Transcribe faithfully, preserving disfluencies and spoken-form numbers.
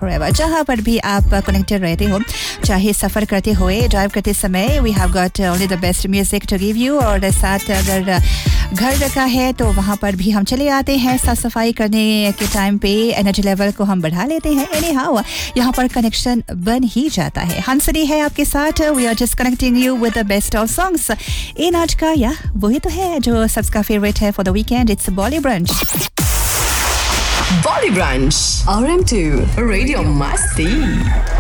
forever. जहाँ पर भी आप कनेक्टेड रहते हो, चाहे सफ़र करते हुए, ड्राइव करते समय, we have got only the best music to give you. और साथ अगर घर रखा है तो वहाँ पर भी हम चले आते हैं, साफ सफाई करने के टाइम पे एनर्जी लेवल को हम बढ़ा लेते हैं. एनी हाउ यहाँ पर कनेक्शन बन ही जाता है. हंसनी है आपके साथ. We are just connecting you with the best of songs. इन आज का या वही तो है जो सबका फेवरेट है for the weekend. It's volley brunch. Volley brunch R M two Radio Masti.